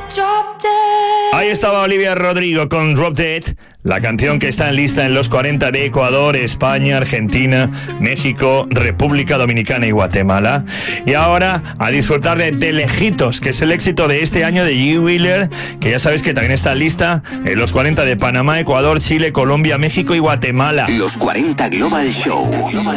Ahí estaba Olivia Rodrigo con Drop Dead, la canción que está en lista en los 40 de Ecuador, España, Argentina, México, República Dominicana y Guatemala. Y ahora a disfrutar de Lejitos, que es el éxito de este año de G. Wheeler, que ya sabes que también está en lista en los 40 de Panamá, Ecuador, Chile, Colombia, México y Guatemala. Los 40 Global Show.